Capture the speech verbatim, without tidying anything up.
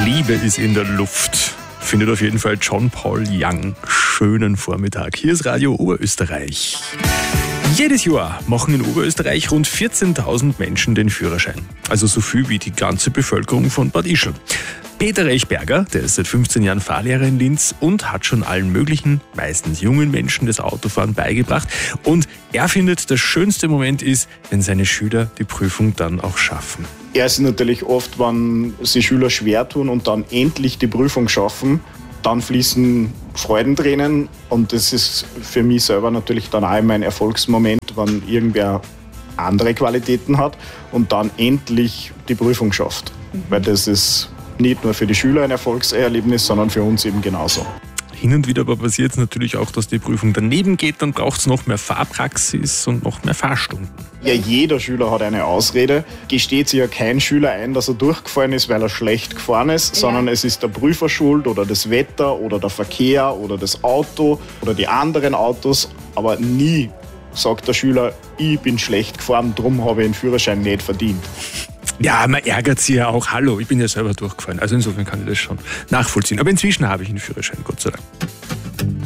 Liebe ist in der Luft, findet auf jeden Fall John Paul Young. Schönen Vormittag. Hier ist Radio Oberösterreich. Jedes Jahr machen in Oberösterreich rund vierzehntausend Menschen den Führerschein. Also so viel wie die ganze Bevölkerung von Bad Ischl. Peter Rechberger, der ist seit fünfzehn Jahren Fahrlehrer in Linz und hat schon allen möglichen, meistens jungen Menschen das Autofahren beigebracht. Und er findet, der schönste Moment ist, wenn seine Schüler die Prüfung dann auch schaffen. Erst natürlich oft, wenn sich Schüler schwer tun und dann endlich die Prüfung schaffen, dann fließen Freudentränen und das ist für mich selber natürlich dann auch mein Erfolgsmoment, wenn irgendwer andere Qualitäten hat und dann endlich die Prüfung schafft. Mhm. Weil das ist nicht nur für die Schüler ein Erfolgserlebnis, sondern für uns eben genauso. Hin und wieder aber passiert es natürlich auch, dass die Prüfung daneben geht, dann braucht es noch mehr Fahrpraxis und noch mehr Fahrstunden. Ja, jeder Schüler hat eine Ausrede. Gesteht sich ja kein Schüler ein, dass er durchgefallen ist, weil er schlecht gefahren ist, ja. Sondern es ist der Prüfer schuld oder das Wetter oder der Verkehr oder das Auto oder die anderen Autos. Aber nie sagt der Schüler, ich bin schlecht gefahren, darum habe ich den Führerschein nicht verdient. Ja, man ärgert sich ja auch. Hallo, ich bin ja selber durchgefallen. Also insofern kann ich das schon nachvollziehen. Aber inzwischen habe ich einen Führerschein, Gott sei Dank.